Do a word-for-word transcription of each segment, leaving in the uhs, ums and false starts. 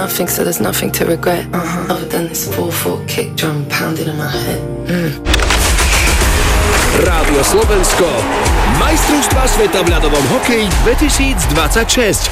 nothing, so there's nothing to regret. Uh-huh. Other than this four-foot kick drum pounding in my head. Mm. Rádio Slovensko. Majstrovstvá sveta v ľadovom hokeji dvetisícdvadsaťšesť.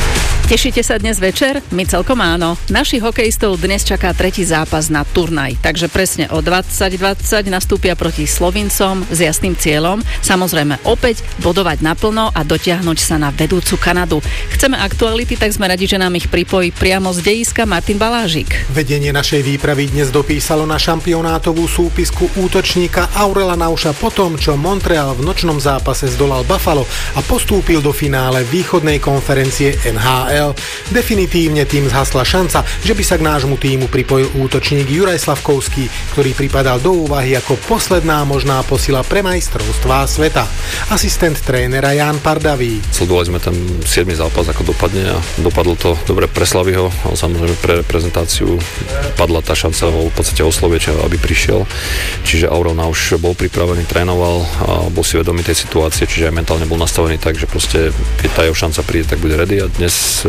Tešíte sa dnes večer? My celkom áno. Našich hokejistov dnes čaká tretí zápas na turnaj, takže presne o dvadsať dvadsať nastúpia proti Slovincom s jasným cieľom, samozrejme opäť bodovať naplno a dotiahnuť sa na vedúcu Kanadu. Chceme aktuality, tak sme radi, že nám ich pripojí priamo z dejiska Martin Balážik. Vedenie našej výpravy dnes dopísalo na šampionátovú súpisku útočníka Aurela Nauša po tom, čo Montreal v nočnom zápase zdolal Buffalo a postúpil do finále východnej konferencie en há el. Definitívne tým zhasla šanca, že by sa k nášmu tímu pripojil útočník Juraj Slavkovský, ktorý pripadal do úvahy ako posledná možná posila pre majstrovstvá sveta. Asistent trénera Ján Pardavý. Sledovali sme ten siedmy zápas, ako dopadne a dopadlo to dobre pre Slaviho, ale samozrejme pre reprezentáciu padla tá šanca v podstate osloviť, aby prišiel. Čiže Aurel už bol pripravený, trénoval a bol si vedomý tej situácie, čiže aj mentálne bol nastavený tak, že proste keď tá jeho šanca príde, tak bude ready a dnes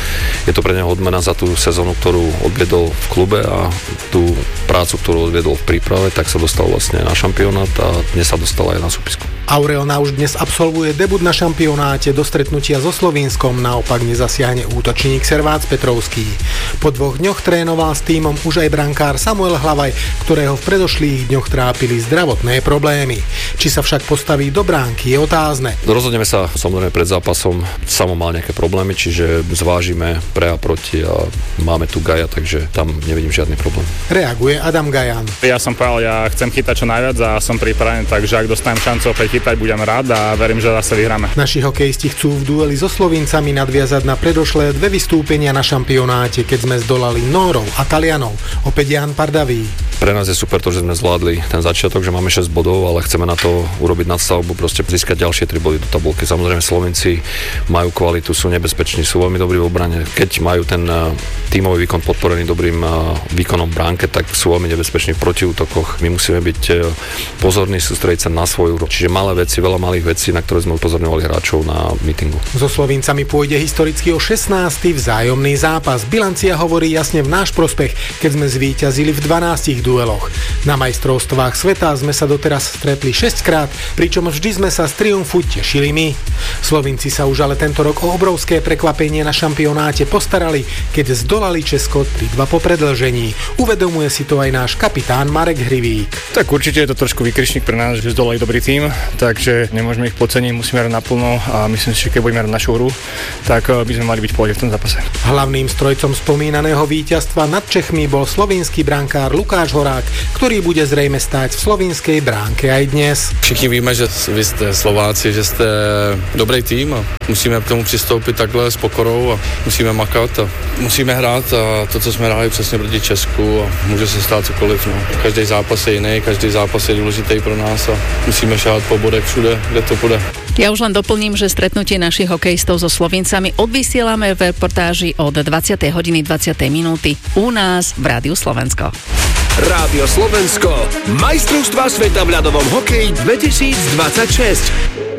je to pre neho odmena za tú sezónu, ktorú odviedol v klube a tú prácu, ktorú odviedol v príprave, tak sa dostal vlastne na šampionát a dnes sa dostal aj na súpisku. Aurel už dnes absolvuje debut na šampionáte, do stretnutia so Slovinskom naopak nezasiahne útočník Servác Petrovský. Po dvoch dňoch trénoval s tímom už aj brankár Samuel Hlavaj, ktorého v predošlých dňoch trápili zdravotné problémy. Či sa však postaví do bránky, je otázne. Rozhodneme sa samozrejme pred zápasom, Samo mal nejaké problémy, čiže zvážime pre a proti a máme tu Gaja, takže tam nevidím žiadny problém. Reaguje Adam Gajan. Ja som povedal, ja chcem chytať čo najviac a som pripravený, takže ak dostanem šancu opäť chytať, budem rád a verím, že zase vyhráme. Naši hokejisti chcú v dueli so Slovincami nadviazať na predošlé dve vystúpenia na šampionáte, keď sme zdolali Nórov a Talianov. Opäť Ján Pardavý. Pre nás je super to, že sme zvládli ten začiatok, že máme šesť bodov, ale chceme na to urobiť nadstavbu, proste získať ďalšie tri body do tabulky. Samozrejme Slovenci majú kvalitu, sú nebezpeční, sú veľmi dobrí v obrane. Keď majú ten tímový výkon podporený dobrým výkonom v bránke, tak sú veľmi nebezpeční v protiútokoch. My musíme byť pozorní, sústrediť sa na svoju. Čiže malé veci, veľa malých vecí, na ktoré sme upozorňovali hráčov na mítingu. So Slovincami pôjde historicky o šestnásty vzájomný zápas. Bilancia hovorí jasne v náš prospech, keď sme zvíťazili v dvanástich dueloch. Na majstrovstvách sveta sme sa doteraz stretli šesťkrát, pričom vždy sme sa z triumfu tešili my. Slovinci sa už ale tento rok o obrovské prekvapenie na šampionáte postarali, keď zdolali Česko tri dva po predĺžení. Uvedomuje si to aj náš kapitán Marek Hrivík. Tak určite je to trošku výkričník pre nás, že zdolali dobrý tím, takže nemôžeme ich podceniť, musíme hrať naplno a myslím si, že keď budeme hrať našu hru, tak by sme mali byť v pohode v tom zápase. Hlavným strojcom spomínaného víťazstva nad Čechmi bol slovinský brankár Lukáš Horák, ktorý bude zrejme stáť v slovinskej bránke aj dnes. Všichni víme, že vy ste Slováci, že ste dobrý tým a musíme k tomu přistoupit takhle s pokorou a musíme makat a musíme hrát a to, co jsme hráli přesně proti Česku a může se stát cokoliv. No. Každý zápas je jiný, každý zápas je důležitý pro nás a musíme šáhat po bodech všude, kde to bude. Ja už len doplním, že stretnutie našich hokejistov so Slovincami odvysielame v reportáži od dvadsiatej hodiny dvadsať minúty u nás v Rádiu Slovensko. Rádio Slovensko. Majstrovstvá sveta v ľadovom hokeji dvetisícdvadsaťšesť.